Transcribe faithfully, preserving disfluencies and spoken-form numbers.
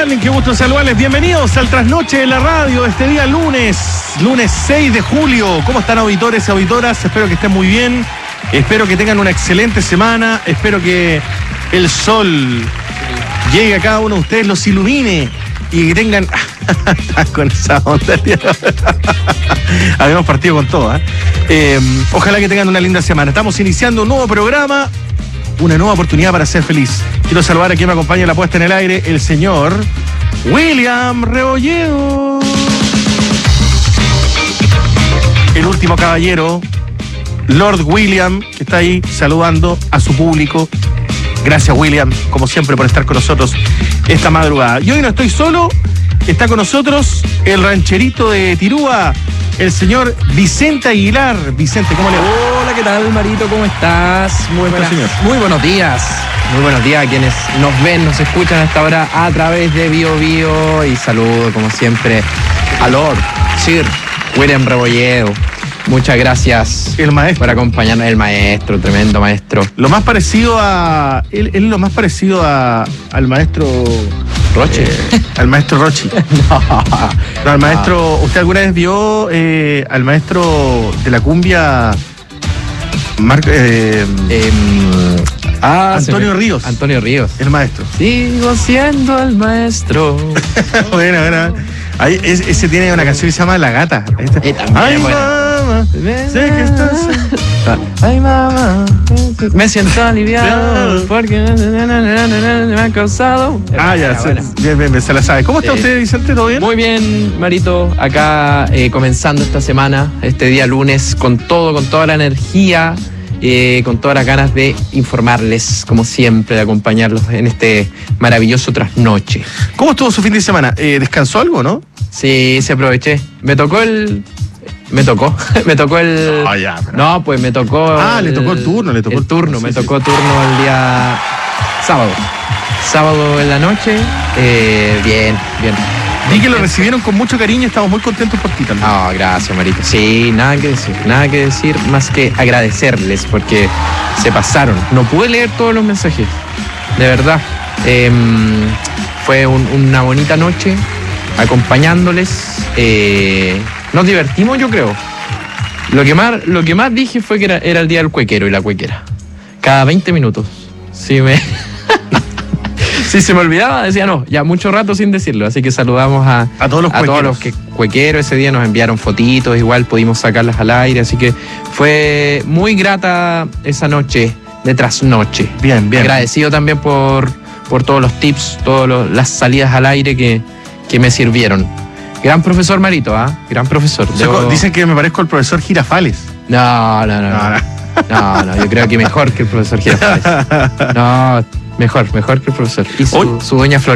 tal? Qué gusto saludarles. Bienvenidos al Trasnoche de la Radio este día lunes, lunes seis de julio. ¿Cómo están, auditores y auditoras? Espero que estén muy bien. Espero que tengan una excelente semana. Espero que el sol llegue a cada uno de ustedes, los ilumine y que tengan... con esa onda. Habíamos partido con todo, ¿eh? Eh, ojalá que tengan una linda semana. Estamos iniciando un nuevo programa, una nueva oportunidad para ser feliz. Quiero saludar a quien me acompaña en la puesta en el aire, el señor William Rebolledo. El último caballero, Lord William, que está ahí saludando a su público. Gracias, William, como siempre, por estar con nosotros esta madrugada. Y hoy no estoy solo, está con nosotros el rancherito de Tirúa, el señor Vicente Aguilar. Vicente, ¿cómo le va? Hola, ¿qué tal, Marito? ¿Cómo estás? Muy, buenas, señor. muy buenos días. Muy buenos días a quienes nos ven, nos escuchan a esta hora a través de Bio Bio. Y saludo, como siempre, a Lord Sir William Rebolledo. Muchas gracias, El maestro. por acompañarnos. El maestro, tremendo maestro. Lo más parecido a... Él es lo más parecido a, al maestro... Roche. Eh, al maestro Rochi. No. No, al maestro... ¿Usted alguna vez vio eh, al maestro de la cumbia... Mar, eh, Eh, ah, Antonio me... Ríos? Antonio Ríos. El maestro. Sigo siendo el maestro. Bueno, bueno. Ahí, ese, ese tiene una canción que se llama La Gata. Ahí está. Eh, también, Ay, bueno. mamá, sé que estás... Ay, mamá, me siento aliviado porque me ha causado. Ah, ya, se, bien, bien, bien, se la sabe. ¿Cómo está Sí. usted, Vicente? ¿Todo bien? Muy bien, Marito, acá eh, comenzando esta semana, este día lunes, con todo, con toda la energía, eh, con todas las ganas de informarles, como siempre, de acompañarlos en este maravilloso trasnoche. ¿Cómo estuvo su fin de semana? Eh, ¿Descansó algo, no? Sí, se aproveché. Me tocó el... Me tocó, me tocó el... No, ya, pero- No, pues me tocó... Ah, le tocó el turno, le tocó el el turno, turno. sí, Me sí. tocó turno el día sábado. Sábado en la noche. Eh, bien, bien. Vi que lo recibieron con mucho cariño y estamos muy contentos por ti también. No, gracias, Marito. Sí, nada que decir, nada que decir más que agradecerles porque se pasaron. No pude leer todos los mensajes, de verdad. Eh, fue un- una bonita noche acompañándoles. Eh, nos divertimos, yo creo. Lo que más, lo que más dije fue que era, era el día del cuequero y la cuequera. Cada veinte minutos. Sí, me... Si se me olvidaba, decía no, ya mucho rato sin decirlo. Así que saludamos a, A todos los a todos cuequeros. los que cuequeros ese día nos enviaron fotitos, igual pudimos sacarlas al aire. Así que fue muy grata esa noche de trasnoche. Bien, bien. Agradecido también por, por todos los tips, todas las salidas al aire que, que me sirvieron. Gran profesor, Marito, ¿ah? Gran profesor. O sea, Debo- dicen que me parezco al profesor Girafales. No, no, no, No, no. no. No, no, yo creo que mejor que el profesor Girafales. No, mejor, mejor que el profesor. Y su, Hoy- su doña Flor.